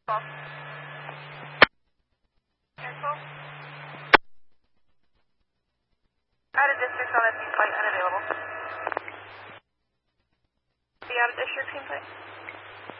Call. Cancel. Out of district on that flight unavailable. The out of district team, please.